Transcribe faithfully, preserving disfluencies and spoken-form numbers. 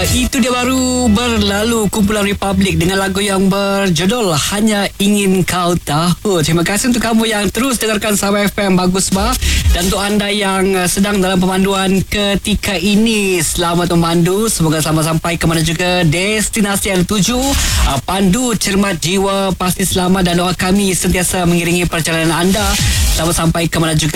Itu dia baru berlalu kumpulan Republic dengan lagu yang berjudul Hanya Ingin Kau Tahu. Terima kasih untuk kamu yang terus dengarkan Sabah F M Bagus Bah. Dan untuk anda yang sedang dalam pemanduan ketika ini, selamat memandu. Semoga selamat sampai ke mana juga destinasi yang dituju. Pandu cermat jiwa, pasti selamat, dan doa kami sentiasa mengiringi perjalanan anda selamat sampai ke mana juga